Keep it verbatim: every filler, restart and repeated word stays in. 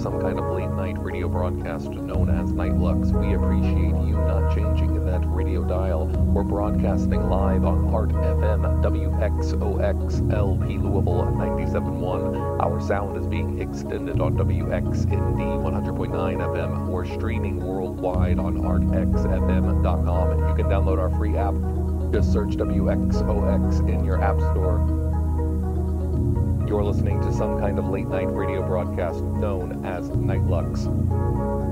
some kind of late night radio broadcast known as Nightlux. We appreciate you not changing that radio dial. We're broadcasting live on Heart F M, W X O X L P Louisville ninety-seven point one. Our sound is being extended on W X N D one hundred point nine F M. We're streaming worldwide on heart x f m dot com. You can download our free app. Just search W X O X in your app store. You're listening to some kind of late night radio broadcast known as Nightlux.